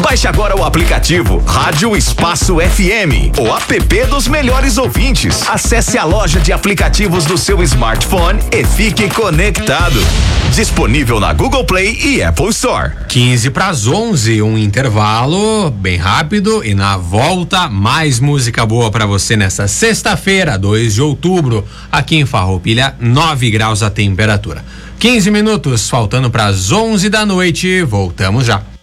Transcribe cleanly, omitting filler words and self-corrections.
Baixe agora o aplicativo Rádio Espaço FM, o app dos melhores ouvintes. Acesse a loja de aplicativos do seu smartphone e fique conectado. Disponível na Google Play e Apple Store. 10:11, um intervalo bem rápido e na volta mais música boa pra você nessa sexta-feira, 2 de outubro, aqui em Farroupilha, 9 graus a temperatura. 15 minutos faltando para as 11 da noite, voltamos já.